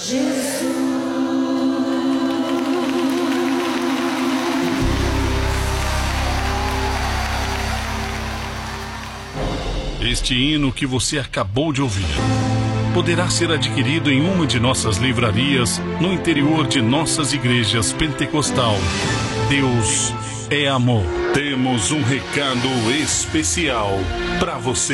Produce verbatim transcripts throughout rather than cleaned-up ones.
Jesus. Este hino que você acabou de ouvir poderá ser adquirido em uma de nossas livrarias no interior de nossas igrejas pentecostal. Deus é amor. Temos um recado especial para você.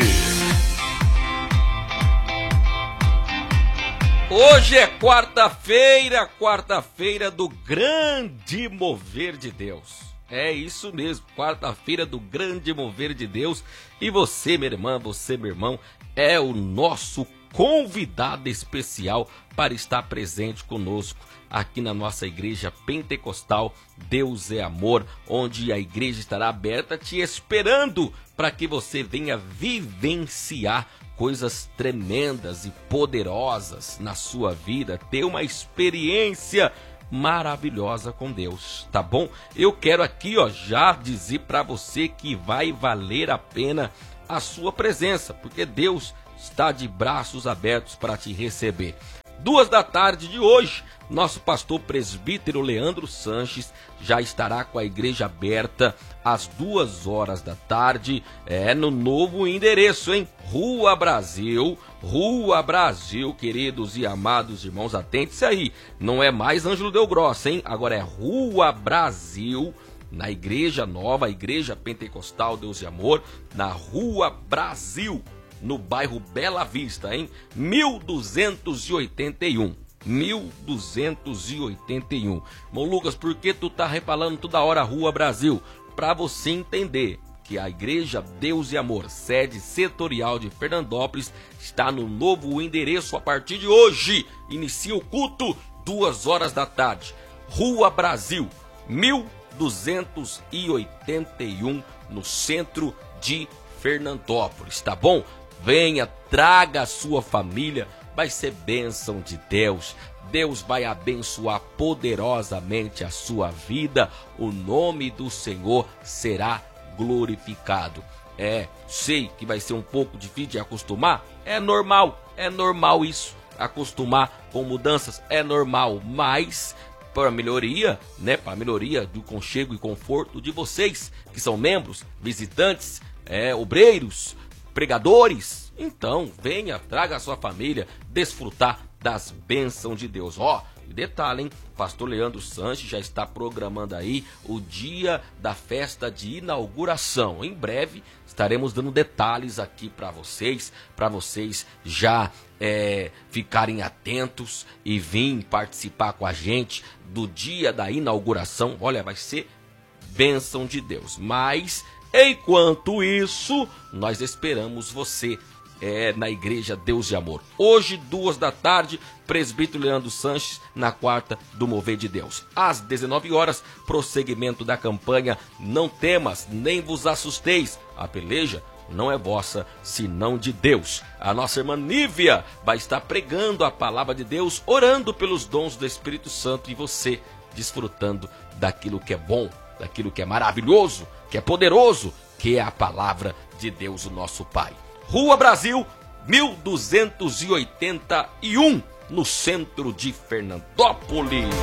Hoje é quarta-feira, quarta-feira do grande mover de Deus. É isso mesmo, quarta-feira do grande mover de Deus. E você, minha irmã, você, meu irmão, é o nosso convidado especial para estar presente conosco aqui na nossa igreja pentecostal Deus é Amor, onde a igreja estará aberta te esperando para que você venha vivenciar coisas tremendas e poderosas na sua vida, ter uma experiência maravilhosa com Deus, tá bom? Eu quero aqui, ó, já dizer para você que vai valer a pena a sua presença, porque Deus está de braços abertos para te receber. Duas da tarde de hoje, nosso pastor presbítero Leandro Sanches já estará com a igreja aberta às duas horas da tarde, é no novo endereço, hein? Rua Brasil, Rua Brasil, queridos e amados irmãos, atente-se aí, não é mais Ângelo Del Grosso, hein? Agora é Rua Brasil, na igreja nova, a igreja pentecostal Deus e Amor, na Rua Brasil, no bairro Bela Vista, hein? mil duzentos e oitenta e um. mil duzentos e oitenta e um. Irmão Lucas, por que tu tá repalando toda hora Rua Brasil? Para você entender que a igreja Deus e Amor, sede setorial de Fernandópolis, está no novo endereço a partir de hoje. Inicia o culto, duas horas da tarde. Rua Brasil, mil duzentos e oitenta e um, no centro de Fernandópolis, tá bom? Venha, traga a sua família, vai ser bênção de Deus. Deus vai abençoar poderosamente a sua vida. O nome do Senhor será glorificado. É, sei que vai ser um pouco difícil de acostumar. É normal, é normal isso. Acostumar com mudanças é normal, mas para melhoria, né, para melhoria do conchego e conforto de vocês que são membros, visitantes, é, obreiros, pregadores, então venha, traga a sua família desfrutar das bênçãos de Deus. Ó, detalhe, hein? Pastor Leandro Sanches já está programando aí o dia da festa de inauguração. Em breve estaremos dando detalhes aqui para vocês, para vocês já é, ficarem atentos e vir participar com a gente do dia da inauguração. Olha, vai ser bênção de Deus. Mas enquanto isso, nós esperamos você é, na igreja Deus e Amor. Hoje, duas da tarde, presbítero Leandro Sanches, na quarta do Mover de Deus. Às dezenove horas, prosseguimento da campanha Não Temas, Nem Vos Assusteis. A peleja não é vossa, senão de Deus. A nossa irmã Nívia vai estar pregando a palavra de Deus, orando pelos dons do Espírito Santo e você desfrutando daquilo que é bom, daquilo que é maravilhoso, que é poderoso, que é a palavra de Deus, o nosso Pai. Rua Brasil, mil duzentos e oitenta e um, no centro de Fernandópolis.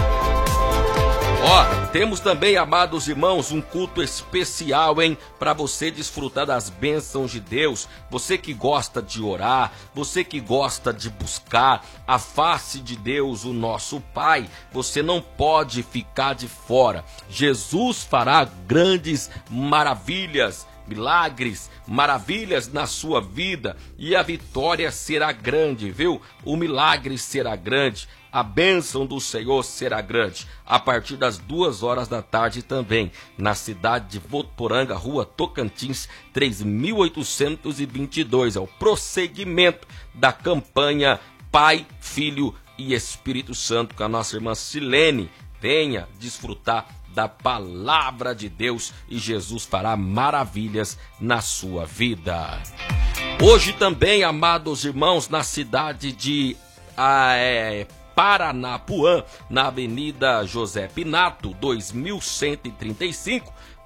Ó, temos também, amados irmãos, um culto especial, hein? Para você desfrutar das bênçãos de Deus. Você que gosta de orar, você que gosta de buscar a face de Deus, o nosso Pai. Você não pode ficar de fora. Jesus fará grandes maravilhas, milagres, maravilhas na sua vida, e a vitória será grande, viu? O milagre será grande, a bênção do Senhor será grande, a partir das duas horas da tarde também, na cidade de Votuporanga, rua Tocantins, três mil oitocentos e vinte e dois, é o prosseguimento da campanha Pai, Filho e Espírito Santo, com a nossa irmã Silene. Venha desfrutar da palavra de Deus e Jesus fará maravilhas na sua vida. Hoje também, amados irmãos, na cidade de ah, é, Paranapuã, na Avenida José Pinato, dois mil cento e trinta e cinco,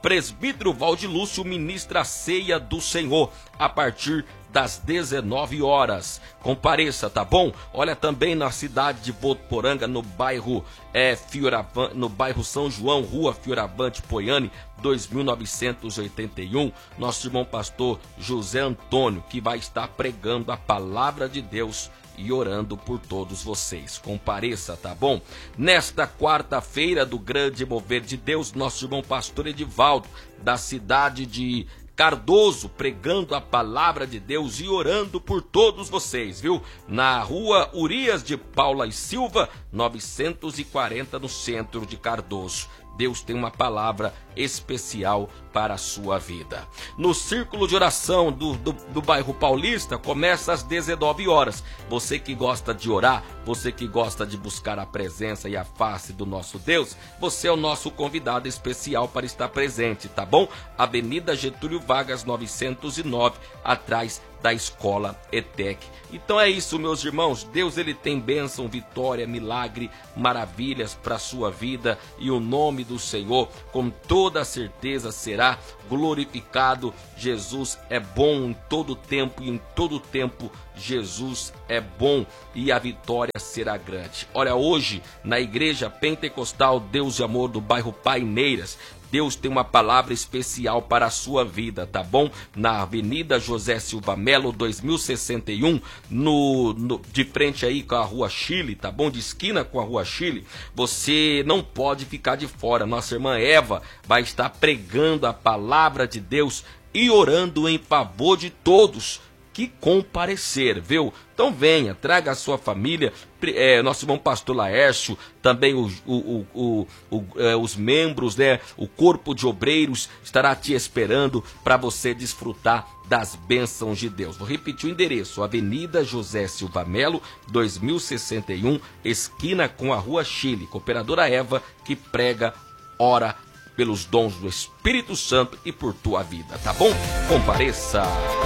presbítero Valdilúcio ministra a ceia do Senhor a partir das dezenove horas. Compareça, tá bom? Olha, também na cidade de Votuporanga, no bairro é, Fioravante, no bairro São João, rua Fioravante Poiane, dois mil novecentos e oitenta e um, nosso irmão pastor José Antônio, que vai estar pregando a palavra de Deus e orando por todos vocês. Compareça, tá bom? Nesta quarta-feira do grande mover de Deus, nosso irmão pastor Edivaldo, da cidade de Cardoso, pregando a palavra de Deus e orando por todos vocês, viu? Na rua Urias de Paula e Silva, novecentos e quarenta, no centro de Cardoso. Deus tem uma palavra especial para a sua vida. No círculo de oração do, do, do bairro Paulista, começa às dezenove horas. Você que gosta de orar, você que gosta de buscar a presença e a face do nosso Deus, você é o nosso convidado especial para estar presente, tá bom? Avenida Getúlio Vargas, novecentos e nove, atrás da Escola ETEC. Então é isso, meus irmãos. Deus, ele tem bênção, vitória, milagre, maravilhas para a sua vida, e o nome do Senhor, com toda certeza, será glorificado. Jesus é bom em todo tempo, e em todo tempo Jesus é bom, e a vitória será grande. Olha, hoje na Igreja Pentecostal Deus e Amor do bairro Paineiras, Deus tem uma palavra especial para a sua vida, tá bom? Na Avenida José Silva Melo, dois mil e sessenta e um, no, no, de frente aí com a Rua Chile, tá bom? De esquina com a Rua Chile. Você não pode ficar de fora. Nossa irmã Eva vai estar pregando a palavra de Deus e orando em favor de todos que comparecer, viu? Então venha, traga a sua família, é, nosso irmão pastor Laércio, também o, o, o, o, é, os membros, né, o corpo de obreiros estará te esperando para você desfrutar das bênçãos de Deus. Vou repetir o endereço: Avenida José Silva Melo, dois mil e sessenta e um, esquina com a Rua Chile. Cooperadora Eva, que prega, ora pelos dons do Espírito Santo e por tua vida, tá bom? Compareça!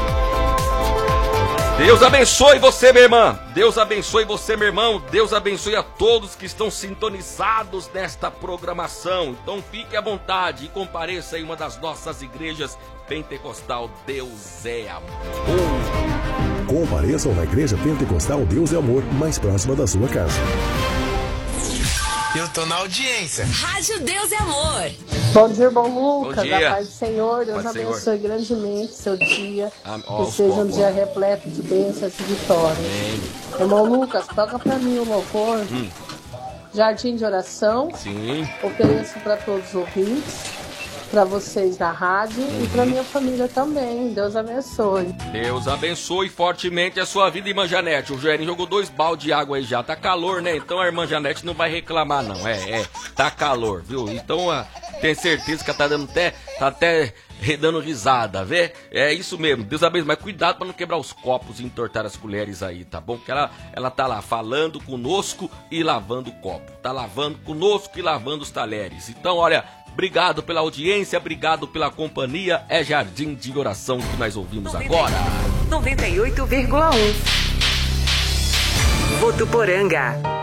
Deus abençoe você, minha irmã. Deus abençoe você, meu irmão. Deus abençoe a todos que estão sintonizados nesta programação. Então fique à vontade e compareça em uma das nossas igrejas pentecostal. Deus é amor. Compareçam na Igreja Pentecostal Deus é Amor, mais próxima da sua casa. Eu tô na audiência. Rádio Deus é Amor. Bom dia, irmão Lucas. Bom dia. Da paz do Senhor. Deus Paz abençoe Senhor. grandemente seu dia. Ah, ó, que seja um os dia repleto de bênçãos e vitórias. Amém. Irmão Lucas, toca pra mim o louvor. Hum. Jardim de Oração. Sim. Ofereço para todos os ouvintes, para vocês na rádio Uhum. e para minha família também. Deus abençoe. Deus abençoe fortemente a sua vida, irmã Janete. O Joelhinho jogou dois balde de água aí já. Tá calor, né? Então a irmã Janete não vai reclamar, não. É, é. Tá calor, viu? Então a, tem certeza que ela tá dando até, tá até dando risada, vê? É isso mesmo. Deus abençoe. Mas cuidado para não quebrar os copos e entortar as colheres aí, tá bom? Porque ela, ela tá lá falando conosco e lavando o copo. Tá lavando conosco e lavando os talheres. Então, olha... Obrigado pela audiência, obrigado pela companhia. É Jardim de Oração que nós ouvimos agora. noventa e oito vírgula um Votuporanga.